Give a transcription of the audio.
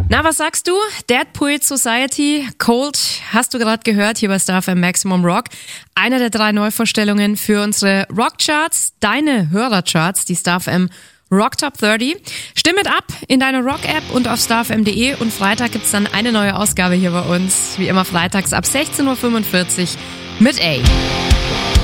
Na, was sagst du? Dead Poet Society, Cold, hast du gerade gehört, hier bei Star FM Maximum Rock. Eine der 3 Neuvorstellungen für unsere Rockcharts, deine Hörercharts, die Star FM Rock Top 30. Stimm mit ab in deine Rock-App und auf starfm.de und Freitag gibt's dann eine neue Ausgabe hier bei uns. Wie immer freitags ab 16.45 Uhr mit A.